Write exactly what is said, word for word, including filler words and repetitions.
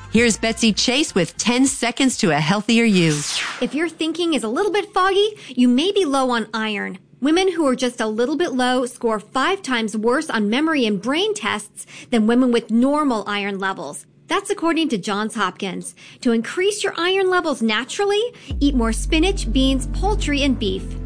Here's Betsy Chase with ten seconds to a healthier you. If your thinking is a little bit foggy, you may be low on iron. Women who are just a little bit low score five times worse on memory and brain tests than women with normal iron levels. That's according to Johns Hopkins. To increase your iron levels naturally, eat more spinach, beans, poultry, and beef.